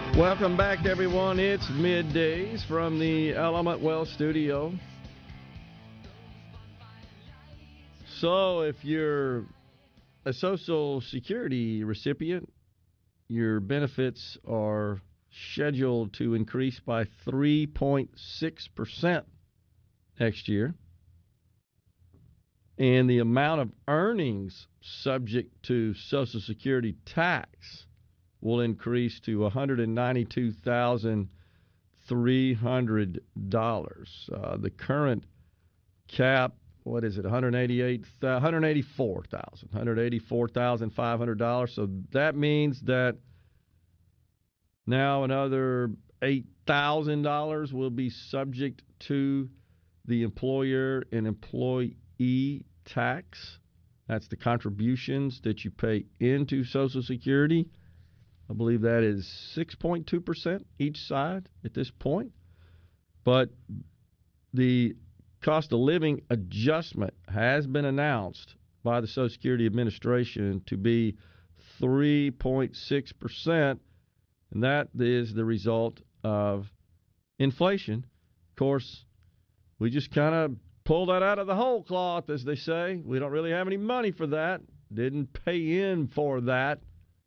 Welcome back, everyone. It's middays from the Element Wealth Studio. So if you're a Social Security recipient, your benefits are scheduled to increase by 3.6% next year. And the amount of earnings subject to Social Security tax will increase to $192,300. The current cap, what is it, $184,500. So that means that now another $8,000 will be subject to the employer and employee tax. That's the contributions that you pay into Social Security. I believe that is 6.2% each side at this point. But the cost of living adjustment has been announced by the Social Security Administration to be 3.6%, and that is the result of inflation. Of course, we just kind of pull that out of the whole cloth, as they say. We don't really have any money for that. Didn't pay in for that.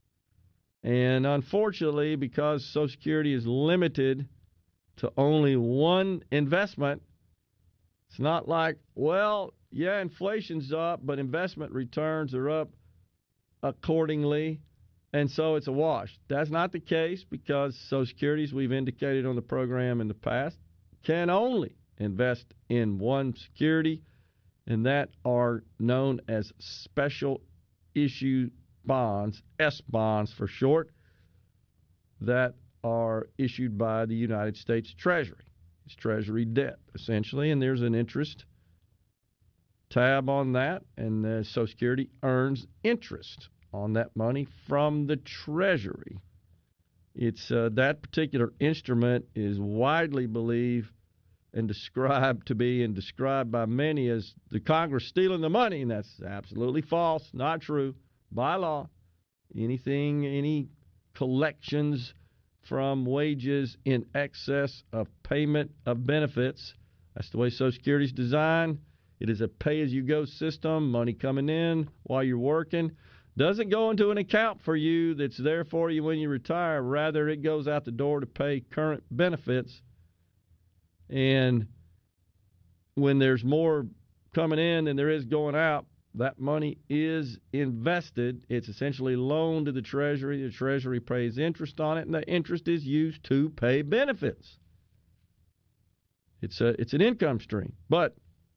And unfortunately, because Social Security is limited to only one investment, it's not like, well, yeah, inflation's up, but investment returns are up accordingly, and so it's a wash. That's not the case, because Social Security, as we've indicated on the program in the past, can only invest in one security, and that are known as special issue bonds, S bonds for short, that are issued by the United States Treasury. It's Treasury debt, essentially, and there's an interest tab on that, and Social Security earns interest on that money from the Treasury. It's that particular instrument is widely believed and described by many as the Congress stealing the money, and that's absolutely false, not true. By law, any collections from wages in excess of payment of benefits, that's the way Social Security is designed. It is a pay-as-you-go system, money coming in while you're working. Doesn't go into an account for you that's there for you when you retire. Rather, it goes out the door to pay current benefits. And when there's more coming in than there is going out, that money is invested. It's essentially loaned to the Treasury. The Treasury pays interest on it, and the interest is used to pay benefits. It's an income stream. But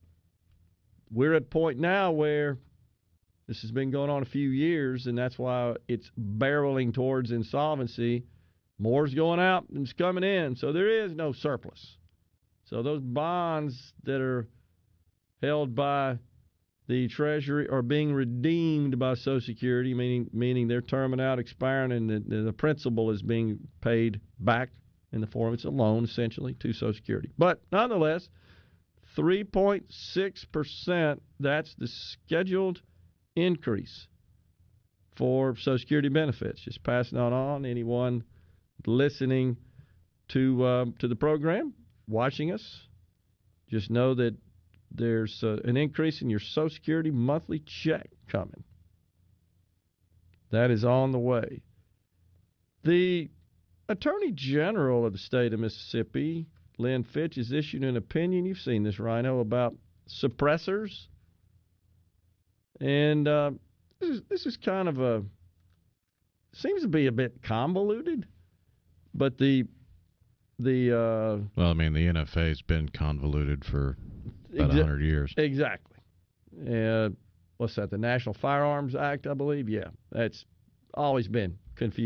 we're at a point now where this has been going on a few years, and that's why it's barreling towards insolvency. More's going out than it's coming in, so there is no surplus. So those bonds that are held by the Treasury are being redeemed by Social Security, meaning they're terming out, expiring, and the principal is being paid back in the form, it's a loan, essentially, to Social Security. But nonetheless, 3.6%, that's the scheduled increase for Social Security benefits. Just passing on anyone listening to the program, watching us, just know that there's an increase in your Social Security monthly check coming. That is on the way. The Attorney General of the state of Mississippi, Lynn Fitch, has issued an opinion. You've seen this, Rhino, about suppressors. And this is kind of seems to be a bit convoluted, but the NFA has been convoluted for about 100 years. Exactly. What's that? The National Firearms Act, I believe. Yeah, that's always been confusing.